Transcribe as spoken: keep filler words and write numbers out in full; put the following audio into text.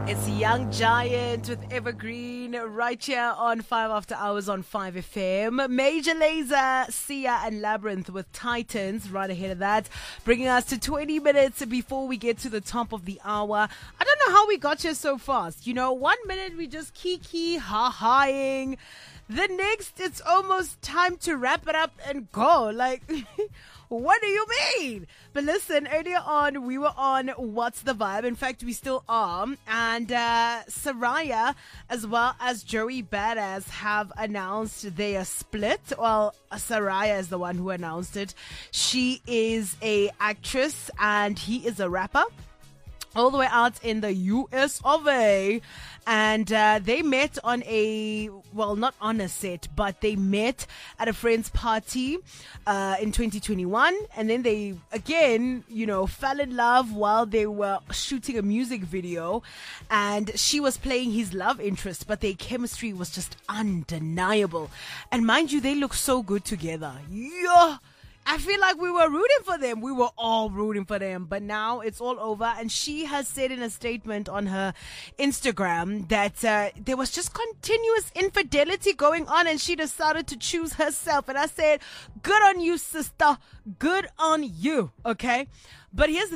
It's Young Giant with Evergreen right here on five After Hours on five F M. Major Lazer, Sia and Labyrinth with Titans right ahead of that, bringing us to twenty minutes before we get to the top of the hour. I don't know how we got here so fast. You know, one minute we just kiki ha-haing. The next, it's almost time to wrap it up and go. Like, what do you mean? But listen, earlier on, we were on What's the Vibe? In fact, we still are. And uh, Saraya, as well as Joey Badass, have announced their split. Well, Saraya is the one who announced it. She is a actress and he is a rapper, all the way out in the U S of A. And uh, they met on a, well, not on a set, but they met at a friend's party uh, in twenty twenty-one. And then they, again, you know, fell in love while they were shooting a music video. And she was playing his love interest, but their chemistry was just undeniable. And mind you, they look so good together. Yeah. I feel like we were rooting for them. We were all rooting for them. But now it's all over. And she has said in a statement on her Instagram that uh, there was just continuous infidelity going on and she decided to choose herself. And I said, good on you, sister. Good on you. Okay? But here's the